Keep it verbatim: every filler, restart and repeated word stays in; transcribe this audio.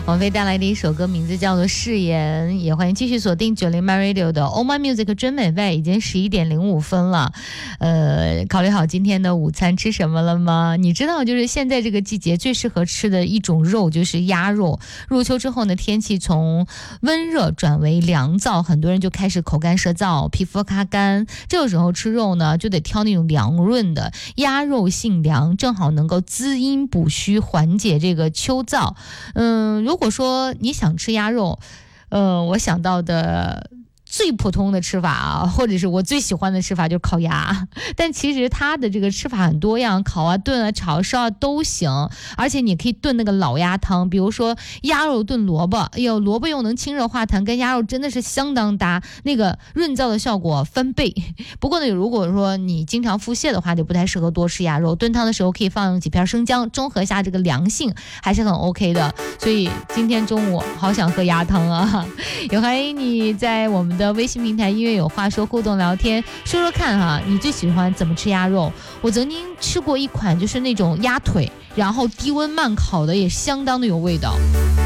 王菲带来的一首歌名字叫做《誓言》，也欢迎继续锁定九零 My Radio 的 Oh My Music 真美味，已经十一点零五分了。呃，考虑好今天的午餐吃什么了吗？你知道，就是现在这个季节最适合吃的一种肉就是鸭肉。入秋之后呢，天气从温热转为凉燥，很多人就开始口干舌燥、皮肤发干。这个时候吃肉呢，就得挑那种凉润的，鸭肉性凉，正好能够滋阴补虚，缓解这个秋燥。嗯，如果说你想吃鸭肉，呃，我想到的最普通的吃法啊，或者是我最喜欢的吃法就是烤鸭，但其实它的这个吃法很多样，烤啊、炖啊、炒、烧啊都行，而且你可以炖那个老鸭汤，比如说鸭肉炖萝卜，哎呦，萝卜又能清热化痰，跟鸭肉真的是相当搭，那个润燥的效果翻倍。不过呢，如果说你经常腹泻的话，就不太适合多吃鸭肉，炖汤的时候可以放几片生姜，中和一下这个凉性，还是很 OK 的。所以今天中午好想喝鸭汤啊！也欢迎你在我们的微信平台音乐有话说互动聊天，说说看哈，你最喜欢怎么吃鸭肉？我曾经吃过一款就是那种鸭腿，然后低温慢烤的，也相当的有味道。